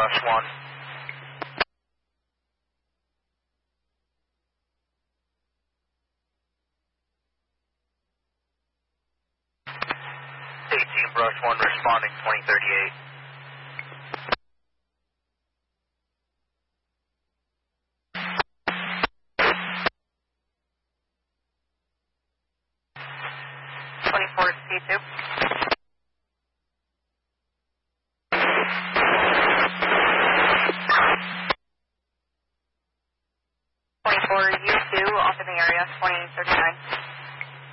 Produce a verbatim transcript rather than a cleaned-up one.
Brush one. eighteen Brush one responding twenty thirty-eight. twenty-four C two. twenty-four U two off in the area, twenty thirty-nine.